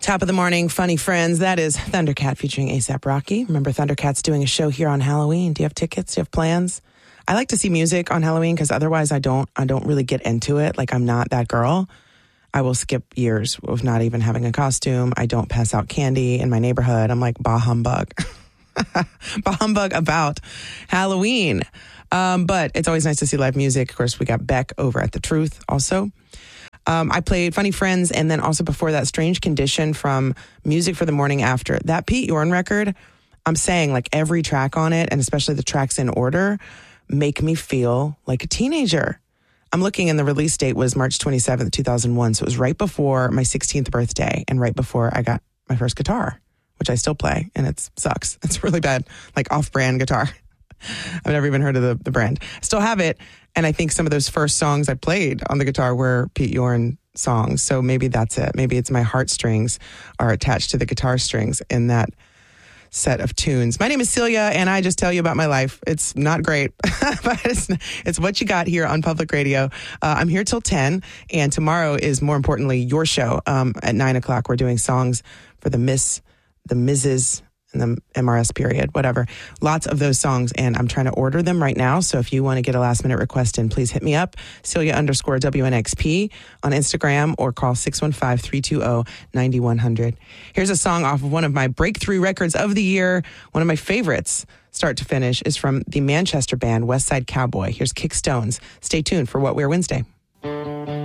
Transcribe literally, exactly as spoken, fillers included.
Top of the morning, funny friends. That is Thundercat featuring A$AP Rocky. Remember, Thundercat's doing a show here on Halloween. Do you have tickets? Do you have plans? I like to see music on Halloween because otherwise I don't I don't really get into it. Like, I'm not that girl. I will skip years of not even having a costume. I don't pass out candy in my neighborhood. I'm like, bah humbug. bah humbug about Halloween. Um, but it's always nice to see live music. Of course, we got Beck over at The Truth also. Um, I played Funny Friends, and then also before that, Strange Condition from Music for the Morning After. That Pete Yorn record, I'm saying, like, every track on it, and especially the tracks in order, make me feel like a teenager. I'm looking, and the release date was March twenty-seventh, two thousand one, so it was right before my sixteenth birthday and right before I got my first guitar, which I still play, and it sucks. It's really bad, like off-brand guitar. I've never even heard of the, the brand. Still have it, and I think some of those first songs I played on the guitar were Pete Yorn songs, so maybe that's it. Maybe it's my heartstrings are attached to the guitar strings in that set of tunes. My name is Celia, and I just tell you about my life. It's not great, but it's, it's what you got here on Public Radio. Uh, I'm here till ten, and tomorrow is, more importantly, your show. Um, at nine o'clock, we're doing songs for the Miss, the Missus, and the M R S period, whatever. Lots of those songs, and I'm trying to order them right now. So if you want to get a last minute request in, please hit me up, Celia underscore W N X P on Instagram, or call six one five, three two zero, nine one zero zero. Here's a song off of one of my breakthrough records of the year. One of my favorites, start to finish, is from the Manchester band West Side Cowboy. Here's Kick Stones. Stay tuned for What Wear Wednesday.